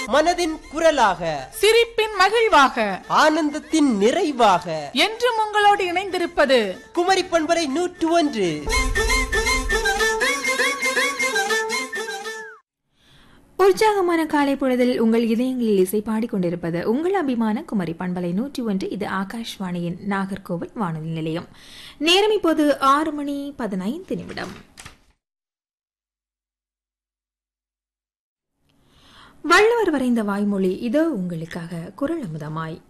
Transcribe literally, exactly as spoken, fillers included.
மனதின் குரலாக, சிரிப்பின் மகிழ்வாக, ஆனந்தத்தின் நிறைவாக என்றும் உங்களோடு இணைந்திருப்பது குமரி பண்பலை நூற்று ஒன்று. உற்சாகமான காலை பொழுதில் உங்கள் இதயங்களில் இசை பாடிக்கொண்டிருப்பது உங்கள் அபிமான குமரி பண்பலை நூற்றி ஒன்று. இது ஆகாஷ்வாணியின் நாகர்கோவில் வானொலி நிலையம். நேரம் இப்போது ஆறு மணி பதினைந்து நிமிடம். வள்ளுவர் வரைந்த வாய்மொழி இதோ உங்களுக்காக குரல் அமுதமாய்.